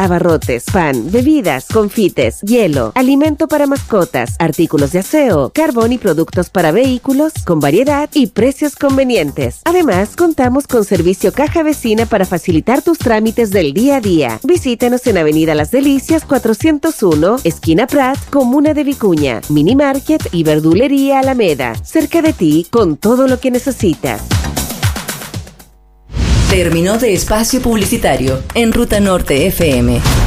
abarrotes, pan, bebidas, confites, hielo, alimento para mascotas, artículos de aseo, carbón y productos para vehículos con variedad y precios convenientes. Además, contamos con servicio caja vecina para facilitar tus trámites del día a día. Visítanos en Avenida Las Delicias 401, esquina Prat, Comuna de Vicuña, Mini Market y Verdulería Alameda. Cerca de ti con todo lo que necesitas. Terminó de espacio publicitario en Ruta Norte FM.